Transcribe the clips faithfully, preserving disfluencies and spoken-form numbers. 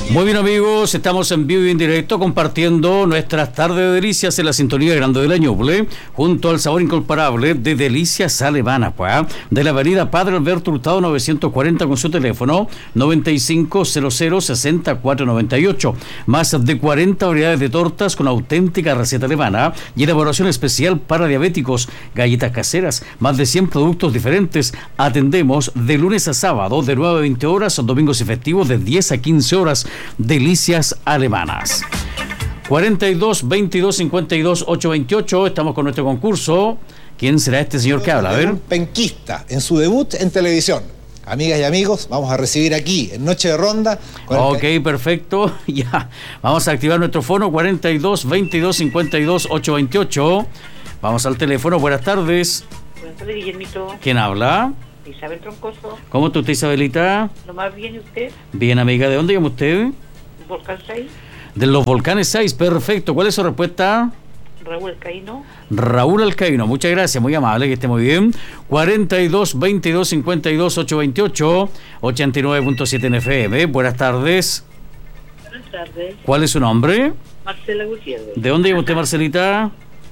Muy bien, amigos, estamos en vivo y en directo compartiendo nuestras tardes de delicias en la sintonía grande de la Ñuble, junto al sabor incomparable de Delicias Alemanas, pues, de la avenida Padre Alberto Hurtado novecientos cuarenta, con su teléfono noventa y cinco cero cero sesenta y cuatro noventa y ocho. Más de cuarenta variedades de tortas con auténtica receta alemana y elaboración especial para diabéticos, galletas caseras, más de cien productos diferentes. Atendemos de lunes a sábado de nueve a veinte horas, domingos y festivos de diez a quince horas. Delicias Alemanas. cuarenta y dos, veintidós, cincuenta y dos, ochocientos veintiocho. Estamos con nuestro concurso. ¿Quién será este señor que habla? A ver. Un penquista en su debut en televisión. Amigas y amigos, vamos a recibir aquí en Noche de Ronda. Ok, que... perfecto. Ya. Vamos a activar nuestro fono cuarenta y dos, veintidós, cincuenta y dos, ochocientos veintiocho. Vamos al teléfono. Buenas tardes. Buenas tardes, Guillermito. ¿Quién habla? Isabel Troncoso. ¿Cómo está usted, Isabelita? ¿Lo más bien y usted? Bien, amiga. ¿De dónde llama usted? Volcán seis. De los Volcanes seis, perfecto. ¿Cuál es su respuesta? Raúl Alcaíno. Raúl Alcaíno, muchas gracias, muy amable, que esté muy bien. cuarenta y dos, veintidós, cincuenta y dos, ochocientos veintiocho, ochenta y nueve punto siete en F M. Buenas tardes. Buenas tardes. ¿Cuál es su nombre? Marcela Gutiérrez. ¿De dónde llama usted, Marcelita?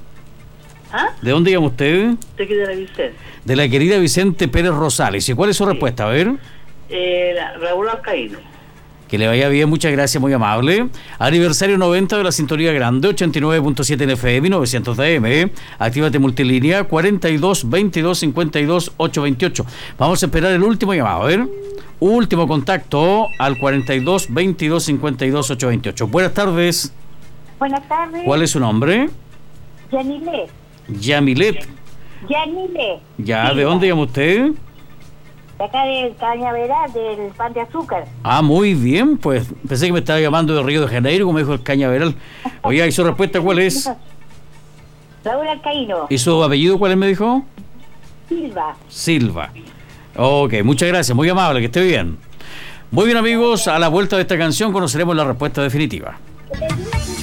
¿Ah? ¿De dónde llama usted? De aquí de la Vicente. De la querida Vicente Pérez Rosales. ¿Y cuál es su sí. respuesta? A ver. Eh, Raúl Alcaíno. Que le vaya bien, muchas gracias, muy amable. Aniversario noventa de la Sintonía Grande, ochenta y nueve punto siete en F M, novecientos D M. Actívate multilínea, cuarenta y dos, veintidós, cincuenta y dos, ochocientos veintiocho. Vamos a esperar el último llamado, a ver. Último contacto al cuarenta y dos, veintidós, cincuenta y dos, ochocientos veintiocho. Buenas tardes. Buenas tardes. ¿Cuál es su nombre? Yamilet. Yamilet. Yamilet. Ya, sí, ¿de dónde llama usted? De acá del Cañaveral, del Pan de Azúcar. Ah, muy bien, pues pensé que me estaba llamando de Río de Janeiro, como dijo el Cañaveral. Oiga, ¿y su respuesta cuál es? Raúl Alcaíno. ¿Y su apellido cuál es, me dijo? Silva. Silva. Ok, muchas gracias, muy amable, que esté bien. Muy bien, amigos, a la vuelta de esta canción conoceremos la respuesta definitiva.